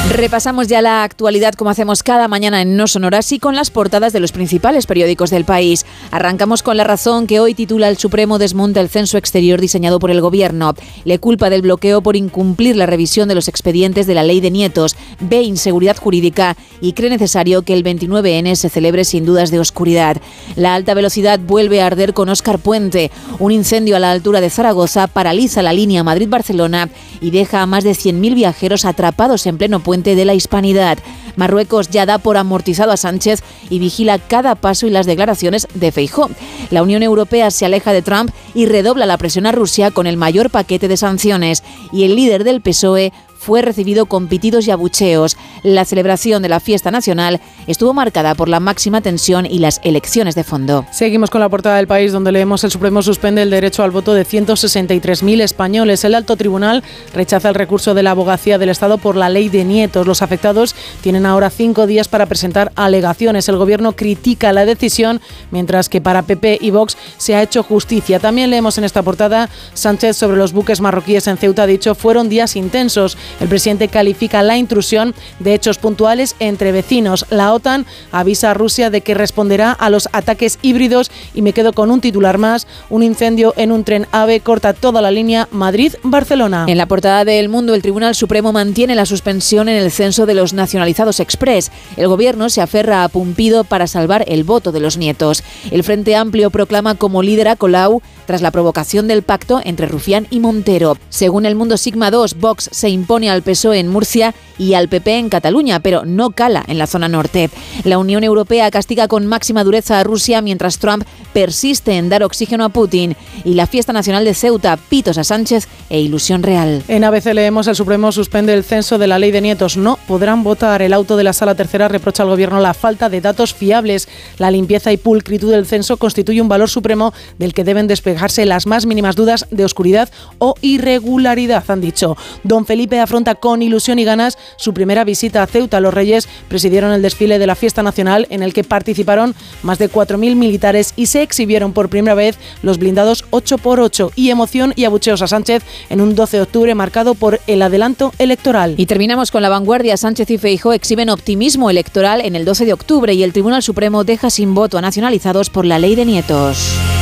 Repasamos ya la actualidad como hacemos cada mañana en No Sonoras y con las portadas de los principales periódicos del país. Arrancamos con La Razón, que hoy titula: El Supremo desmonta el censo exterior diseñado por el Gobierno. Le culpa del bloqueo por incumplir la revisión de los expedientes de la Ley de Nietos. Ve inseguridad jurídica y cree necesario que el 29N se celebre sin dudas de oscuridad. La alta velocidad vuelve a arder con Óscar Puente. Un incendio a la altura de Zaragoza paraliza la línea Madrid-Barcelona y deja a más de 100.000 viajeros atrapados en pleno puente de la Hispanidad. Marruecos ya da por amortizado a Sánchez y vigila cada paso y las declaraciones de Feijóo. La Unión Europea se aleja de Trump y redobla la presión a Rusia con el mayor paquete de sanciones. Y el líder del PSOE fue recibido con pitidos y abucheos. La celebración de la fiesta nacional estuvo marcada por la máxima tensión y las elecciones de fondo. Seguimos con la portada del País, donde leemos: el Supremo suspende el derecho al voto de 163.000 españoles. El alto tribunal rechaza el recurso de la Abogacía del Estado por la Ley de Nietos. Los afectados tienen ahora 5 días para presentar alegaciones. El Gobierno critica la decisión, mientras que para PP y Vox se ha hecho justicia. También leemos en esta portada: Sánchez sobre los buques marroquíes en Ceuta ha dicho: fueron días intensos. El presidente califica la intrusión de hechos puntuales entre vecinos. La OTAN avisa a Rusia de que responderá a los ataques híbridos. Y me quedo con un titular más: un incendio en un tren AVE corta toda la línea Madrid-Barcelona. En la portada de El Mundo, el Tribunal Supremo mantiene la suspensión en el censo de los nacionalizados exprés. El Gobierno se aferra a Pumpido para salvar el voto de los nietos. El Frente Amplio proclama como líder a Colau tras la provocación del pacto entre Rufián y Montero. Según El Mundo Sigma 2, Vox se impone al PSOE en Murcia y al PP en Cataluña, pero no cala en la zona norte. La Unión Europea castiga con máxima dureza a Rusia, mientras Trump persiste en dar oxígeno a Putin. Y la fiesta nacional de Ceuta: pitos a Sánchez e ilusión real. En ABC leemos: el Supremo suspende el censo de la Ley de Nietos. No podrán votar. El auto de la Sala Tercera reprocha al Gobierno la falta de datos fiables. La limpieza y pulcritud del censo constituye un valor supremo del que deben despejarse las más mínimas dudas de oscuridad o irregularidad, han dicho. Don Felipe afronta con ilusión y ganas su primera visita a Ceuta. Los Reyes presidieron el desfile de la fiesta nacional, en el que participaron más de 4.000 militares y se exhibieron por primera vez los blindados 8x8. Y emoción y abucheos a Sánchez en un 12 de octubre marcado por el adelanto electoral. Y terminamos con La Vanguardia. Sánchez y Feijóo exhiben optimismo electoral en el 12 de octubre y el Tribunal Supremo deja sin voto a nacionalizados por la Ley de Nietos.